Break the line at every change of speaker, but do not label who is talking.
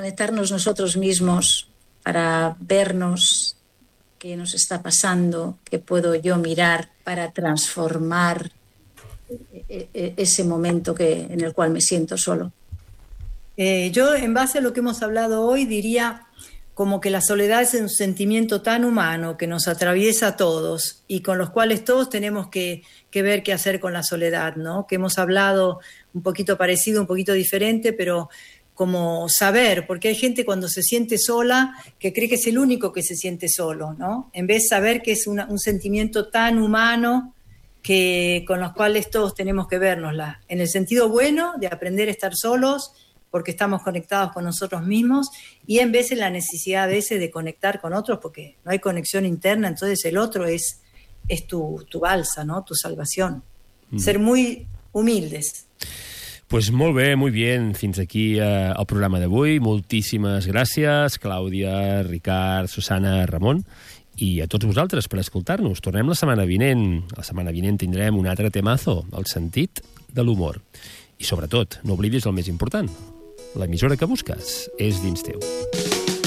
conectarnos nosotros mismos para vernos qué nos está pasando, qué puedo yo mirar para transformar ese momento en el cual me siento solo.
Yo, en base a lo que hemos hablado hoy, diría como que la soledad es un sentimiento tan humano que nos atraviesa a todos y con los cuales todos tenemos que ver qué hacer con la soledad, ¿no? Que hemos hablado un poquito parecido, un poquito diferente, pero como saber, porque hay gente cuando se siente sola que cree que es el único que se siente solo, ¿no? En vez de saber que es un sentimiento tan humano que con los cuales todos tenemos que vernosla, en el sentido bueno de aprender a estar solos porque estamos conectados con nosotros mismos, y en vez de la necesidad a veces de conectar con otros, porque no hay conexión interna, entonces el otro es tu balsa, ¿no? Tu salvación. Ser muy humildes.
Pues molt bé, molt bien. Fins aquí el programa d'avui. Moltíssimes gràcies, Clàudia, Ricard, Susana, Ramon, i a tots vosaltres per escoltar-nos. Tornem la setmana vinent. La setmana vinent tindrem un altre temazo, el sentit de l'humor. I sobretot, no oblidis el més important. L'emissora que busques és dins teu.